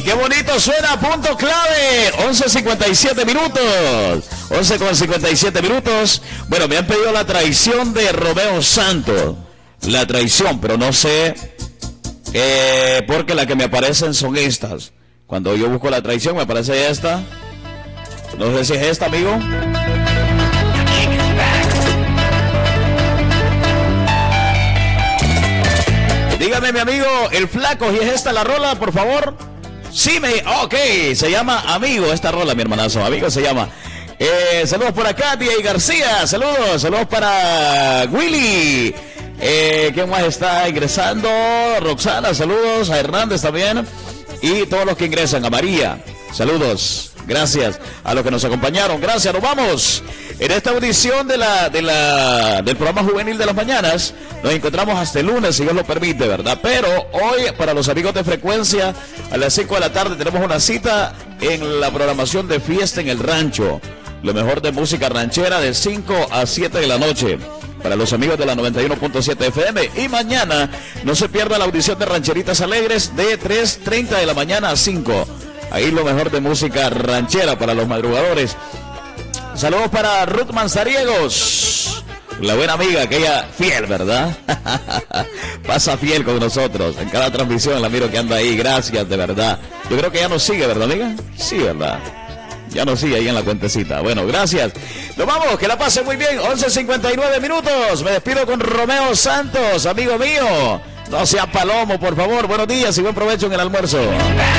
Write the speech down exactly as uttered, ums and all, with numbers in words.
Qué bonito suena, punto clave. once cincuenta y siete minutos. once con cincuenta y siete minutos. Bueno, me han pedido la traición de Romeo Santos. La traición, pero no sé. Eh, porque las que me aparecen son estas. Cuando yo busco la traición me aparece esta. No sé si es esta, amigo. Dígame, mi amigo, el flaco, ¿y es esta la rola, por favor? Sí, me... Ok, se llama Amigo esta rola, mi hermanazo. Amigo se llama. Eh, saludos por acá, D J García. Saludos, saludos para Willy. Eh, ¿Quién más está ingresando? Roxana, saludos. A Hernández también. Y todos los que ingresan. A María, saludos. Gracias a los que nos acompañaron. Gracias, nos vamos. En esta audición de la, de la, del programa juvenil de las mañanas, nos encontramos hasta el lunes, si Dios lo permite, ¿verdad? Pero hoy, para los amigos de Frecuencia, a las cinco de la tarde tenemos una cita en la programación de Fiesta en el Rancho. Lo mejor de música ranchera de cinco a siete de la noche. Para los amigos de la noventa y uno punto siete F M. Y mañana no se pierda la audición de Rancheritas Alegres de tres treinta de la mañana a cinco. Ahí lo mejor de música ranchera para los madrugadores. Saludos para Ruth Manzariegos, la buena amiga, aquella fiel, ¿verdad? Pasa fiel con nosotros. En cada transmisión la miro que anda ahí. Gracias, de verdad. Yo creo que ya nos sigue, ¿verdad, amiga? Sí, ¿verdad? Ya nos sigue ahí en la cuentecita. Bueno, gracias. Nos vamos, que la pasen muy bien. once cincuenta y nueve minutos. Me despido con Romeo Santos, amigo mío. No sea palomo, por favor. Buenos días y buen provecho en el almuerzo.